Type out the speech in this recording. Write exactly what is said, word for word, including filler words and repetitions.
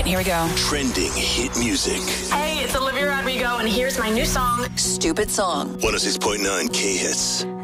here we go. Trending hit music. Hey, it's Olivia Rodrigo, and here's my new song, Stupid Song. one oh six point nine K-Hits.